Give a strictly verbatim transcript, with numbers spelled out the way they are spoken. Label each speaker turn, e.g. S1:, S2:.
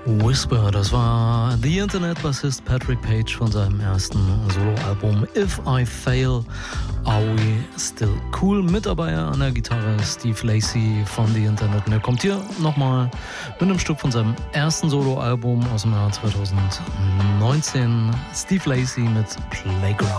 S1: Whisper, das war The Internet-Bassist Patrick Page von seinem ersten Soloalbum If I Fail, Are We Still Cool? Mit dabei an der Gitarre Steve Lacy von The Internet. Und er kommt hier nochmal mit einem Stück von seinem ersten Soloalbum aus dem Jahr zwanzig neunzehn. Steve Lacy mit Playground.